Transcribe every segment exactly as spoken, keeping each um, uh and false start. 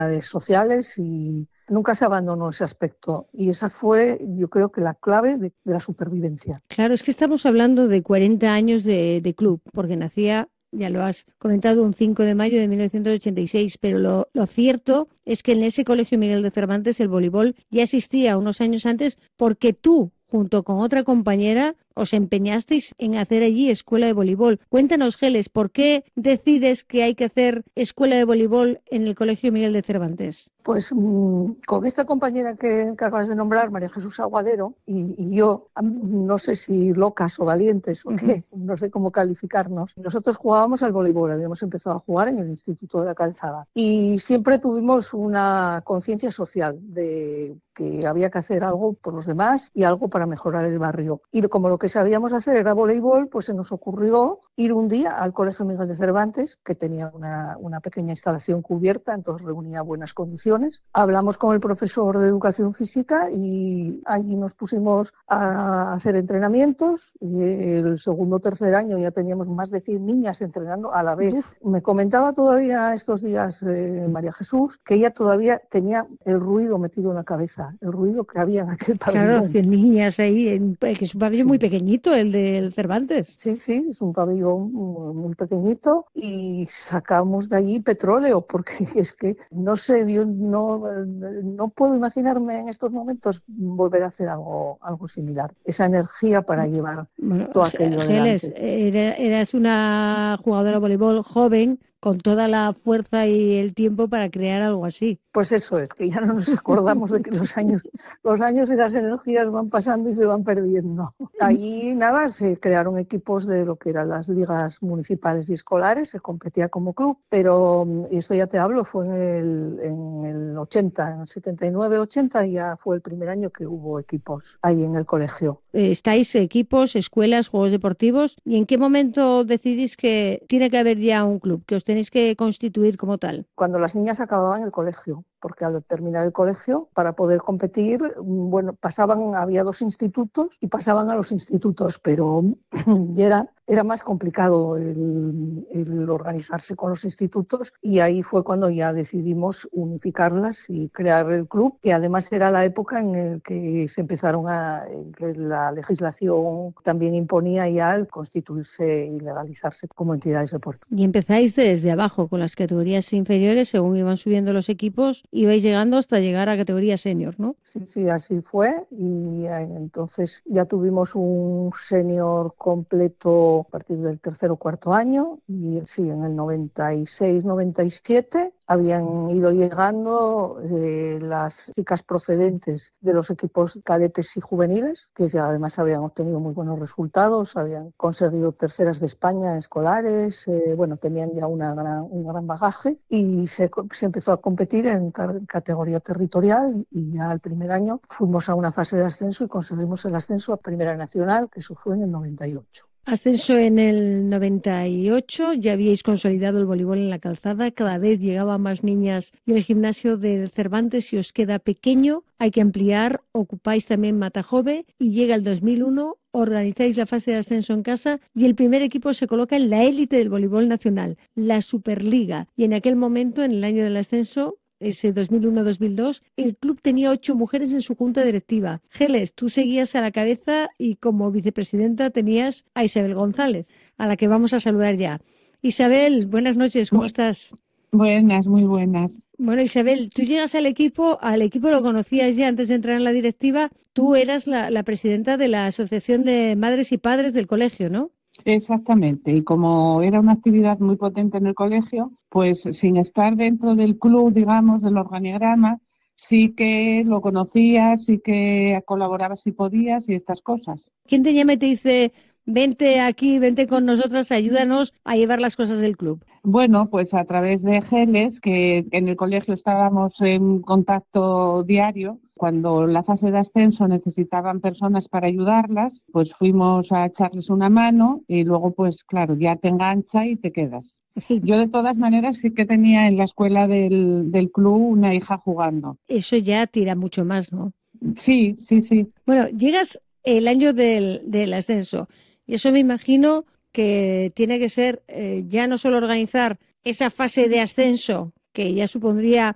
sociales y nunca se abandonó ese aspecto. Y esa fue, yo creo que la clave de, de la supervivencia. Claro, es que estamos hablando de cuarenta años de, de club, porque nacía, ya lo has comentado, un cinco de mayo de mil novecientos ochenta y seis, pero lo, lo cierto es que en ese colegio Miguel de Cervantes el voleibol ya existía unos años antes, porque tú, junto con otra compañera, os empeñasteis en hacer allí escuela de voleibol. Cuéntanos, Geles, ¿por qué decides que hay que hacer escuela de voleibol en el colegio Miguel de Cervantes? Pues mmm, con esta compañera que, que acabas de nombrar, María Jesús Aguadero, y, y yo, no sé si locas o valientes o qué, uh-huh. no sé cómo calificarnos, nosotros jugábamos al voleibol, habíamos empezado a jugar en el Instituto de la Calzada y siempre tuvimos una conciencia social de que había que hacer algo por los demás y algo para mejorar el barrio. Y como lo que sabíamos hacer era voleibol, pues se nos ocurrió ir un día al Colegio Miguel de Cervantes, que tenía una, una pequeña instalación cubierta, entonces reunía buenas condiciones. Hablamos con el profesor de educación física y allí nos pusimos a hacer entrenamientos. Y el segundo o tercer año ya teníamos más de cien niñas entrenando a la vez. Uf. Me comentaba todavía estos días eh, María Jesús que ella todavía tenía el ruido metido en la cabeza, el ruido que había en aquel pabellón. Claro, cien niñas ahí, en, que es un pabellón sí. muy pequeñito, el del Cervantes. Sí, sí, es un pabellón muy pequeñito y sacamos de allí petróleo, porque es que no sé, yo no, no puedo imaginarme en estos momentos volver a hacer algo, algo similar. Esa energía para llevar bueno, todo aquello Geles, adelante. Era, eras una jugadora de voleibol joven, con toda la fuerza y el tiempo para crear algo así. Pues eso es, que ya no nos acordamos de que los años, los años y las energías van pasando y se van perdiendo. Allí, nada, se crearon equipos de lo que eran las ligas municipales y escolares, se competía como club, pero, y esto ya te hablo, fue en el, en el ochenta, en el setenta y nueve ochenta, ya fue el primer año que hubo equipos ahí en el colegio. ¿Estáis equipos, escuelas, juegos deportivos? ¿Y en qué momento decidís que tiene que haber ya un club, que os tenéis que constituir como tal? Cuando las niñas acababan el colegio, porque al terminar el colegio, para poder competir, bueno, pasaban, había dos institutos y pasaban a los institutos, pero era, era más complicado el, el organizarse con los institutos y ahí fue cuando ya decidimos unificarlas y crear el club, que además era la época en la que se empezaron a, en que la legislación también imponía ya el constituirse y legalizarse como entidades deportivas. Y empezáis desde abajo, con las categorías inferiores, según iban subiendo los equipos, y vais llegando hasta llegar a categoría senior, ¿no? Sí, sí, así fue y entonces ya tuvimos un senior completo a partir del tercer o cuarto año y sí, en el noventa y seis noventa y siete habían ido llegando eh, las chicas procedentes de los equipos cadetes y juveniles, que ya además habían obtenido muy buenos resultados, habían conseguido terceras de España escolares, eh, bueno, tenían ya una gran, un gran bagaje y se, se empezó a competir en categoría territorial y ya el primer año fuimos a una fase de ascenso y conseguimos el ascenso a Primera Nacional, que eso fue en el noventa y ocho. Ascenso en el noventa y ocho, ya habíais consolidado el voleibol en la Calzada, cada vez llegaban más niñas y el gimnasio de Cervantes si os queda pequeño, hay que ampliar, ocupáis también Matajove y llega el dos mil uno, organizáis la fase de ascenso en casa y el primer equipo se coloca en la élite del voleibol nacional, la Superliga, y en aquel momento, en el año del ascenso, ese dos mil uno dos mil dos, el club tenía ocho mujeres en su junta directiva. Geles, tú seguías a la cabeza y como vicepresidenta tenías a Isabel González, a la que vamos a saludar ya. Isabel, buenas noches, ¿cómo estás? Buenas, muy buenas. Bueno, Isabel, tú llegas al equipo, al equipo lo conocías ya antes de entrar en la directiva, tú eras la, la presidenta de la Asociación de Madres y Padres del colegio, ¿no? Exactamente, y como era una actividad muy potente en el colegio, pues sin estar dentro del club, digamos, del organigrama, sí que lo conocías, sí que colaborabas si podías y estas cosas. ¿Quién te llama y te dice, vente aquí, vente con nosotras, ayúdanos a llevar las cosas del club? Bueno, pues a través de Geles, que en el colegio estábamos en contacto diario. Cuando la fase de ascenso necesitaban personas para ayudarlas, pues fuimos a echarles una mano y luego, pues claro, ya te engancha y te quedas. Sí. Yo de todas maneras sí que tenía en la escuela del, del club una hija jugando. Eso ya tira mucho más, ¿no? Sí, sí, sí. Bueno, llegas el año del, del ascenso y eso me imagino que tiene que ser eh, ya no solo organizar esa fase de ascenso, que ya supondría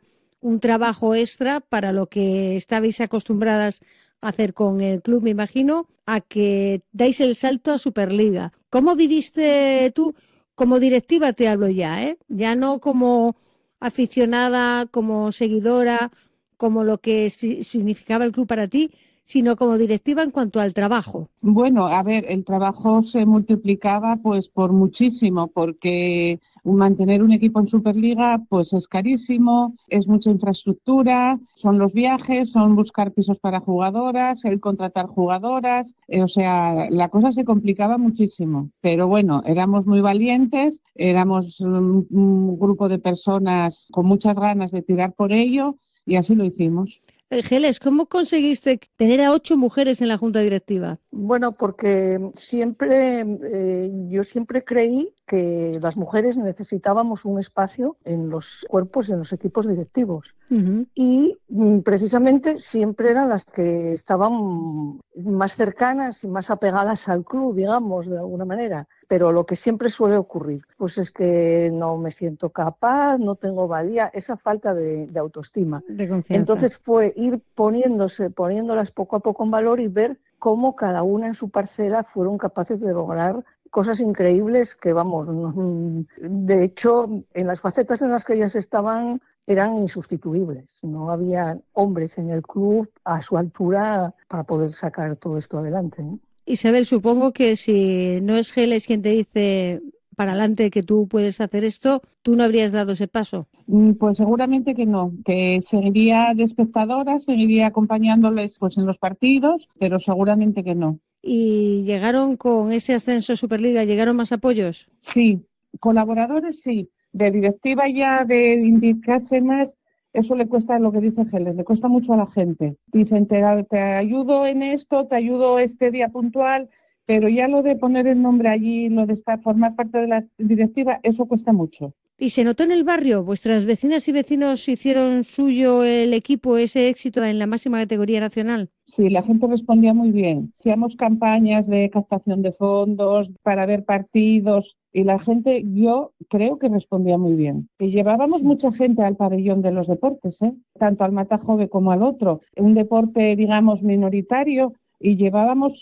un trabajo extra para lo que estabais acostumbradas a hacer con el club, me imagino, a que dais el salto a Superliga. ¿Cómo viviste tú? Como directiva te hablo ya, ¿eh? Ya no como aficionada, como seguidora, como lo que si- significaba el club para ti, sino como directiva en cuanto al trabajo. Bueno, a ver, el trabajo se multiplicaba pues por muchísimo, porque mantener un equipo en Superliga pues es carísimo, es mucha infraestructura, son los viajes, son buscar pisos para jugadoras, el contratar jugadoras, eh, o sea, la cosa se complicaba muchísimo. Pero bueno, éramos muy valientes, éramos un, un grupo de personas con muchas ganas de tirar por ello y así lo hicimos. Eh, Geles, ¿cómo conseguiste tener a ocho mujeres en la junta directiva? Bueno, porque siempre, eh, yo siempre creí que las mujeres necesitábamos un espacio en los cuerpos y en los equipos directivos. Uh-huh. Y mm, precisamente siempre eran las que estaban más cercanas y más apegadas al club, digamos, de alguna manera. Pero lo que siempre suele ocurrir, pues es que no me siento capaz, no tengo valía, esa falta de, de autoestima. De confianza. Entonces fue ir poniéndose, poniéndolas poco a poco en valor y ver cómo cada una en su parcela fueron capaces de lograr cosas increíbles que, vamos, no, de hecho, en las facetas en las que ellas estaban eran insustituibles. No había hombres en el club a su altura para poder sacar todo esto adelante, ¿eh? Isabel, supongo que si no es Geles quien te dice para adelante que tú puedes hacer esto, tú no habrías dado ese paso. Pues seguramente que no, que seguiría de espectadora, seguiría acompañándoles pues en los partidos, pero seguramente que no. ¿Y llegaron con ese ascenso a Superliga, llegaron más apoyos? Sí, colaboradores sí, de directiva ya, de indicarse más, eso le cuesta, lo que dice Geles, le cuesta mucho a la gente. Dicen, te, te ayudo en esto, te ayudo este día puntual, pero ya lo de poner el nombre allí, lo de estar, formar parte de la directiva, eso cuesta mucho. ¿Y se notó en el barrio? ¿Vuestras vecinas y vecinos hicieron suyo el equipo, ese éxito en la máxima categoría nacional? Sí, la gente respondía muy bien. Hacíamos campañas de captación de fondos para ver partidos y la gente, yo creo que respondía muy bien. Y llevábamos Sí. mucha gente al pabellón de los deportes, ¿eh? Tanto al Matajove como al otro. Un deporte, digamos, minoritario y llevábamos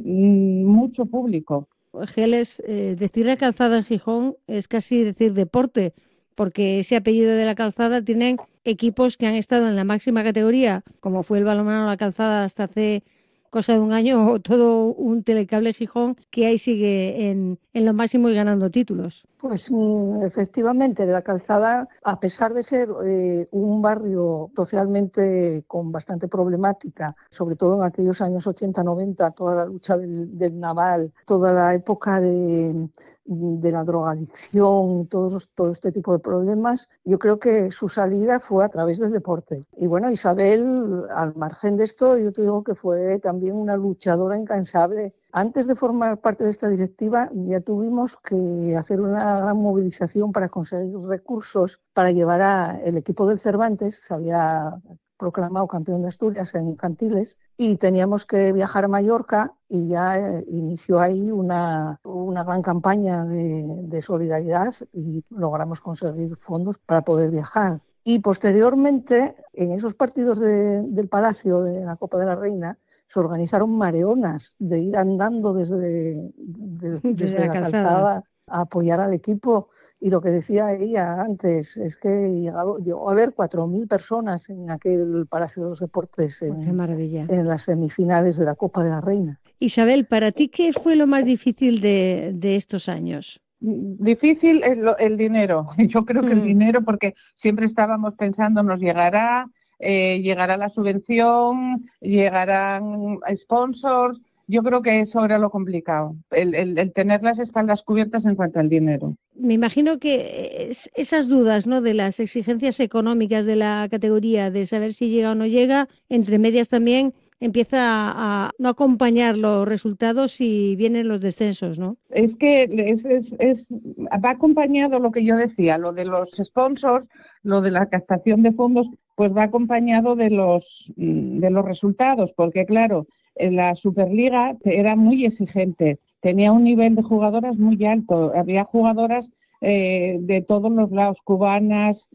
mm, mucho público. Geles, eh, decir la calzada en Gijón es casi decir deporte, porque ese apellido de la calzada tienen equipos que han estado en la máxima categoría, como fue el balonmano La Calzada hasta hace cosa de un año, o todo un Telecable Gijón que ahí sigue en, en lo máximo y ganando títulos. Pues mm, efectivamente, La Calzada, a pesar de ser eh, un barrio socialmente con bastante problemática, sobre todo en aquellos años ochenta noventa, toda la lucha del, del naval, toda la época de, de la drogadicción, todos, todo este tipo de problemas, yo creo que su salida fue a través del deporte. Y bueno, Isabel, al margen de esto, yo te digo que fue también una luchadora incansable. Antes de formar parte de esta directiva ya tuvimos que hacer una gran movilización para conseguir recursos para llevar a el equipo del Cervantes, se había proclamado campeón de Asturias en infantiles y teníamos que viajar a Mallorca y ya eh, inició ahí una, una gran campaña de, de solidaridad y logramos conseguir fondos para poder viajar. Y posteriormente, en esos partidos de, del Palacio de la Copa de la Reina, se organizaron mareonas de ir andando desde, de, Desde, desde la la calzada. calzada a apoyar al equipo. Y lo que decía ella antes es que llegó, llegó a haber cuatro mil personas en aquel Palacio de los Deportes Oh, qué en, maravilla. en las semifinales de la Copa de la Reina. Isabel, ¿para ti qué fue lo más difícil de, de estos años? Difícil es lo, el dinero. Yo creo que el Hmm. dinero, porque siempre estábamos pensando, nos llegará, eh, llegará la subvención, llegarán sponsors. Yo creo que eso era lo complicado, el, el, el tener las espaldas cubiertas en cuanto al dinero. Me imagino que es, esas dudas, ¿no?, de las exigencias económicas de la categoría, de saber si llega o no llega, entre medias también empieza a, a no acompañar los resultados y vienen los descensos, ¿no? Es que es, es, es, va acompañado lo que yo decía, lo de los sponsors, lo de la captación de fondos, pues va acompañado de los, de los resultados, porque claro, en la Superliga era muy exigente, tenía un nivel de jugadoras muy alto, había jugadoras eh, de todos los lados, cubanas,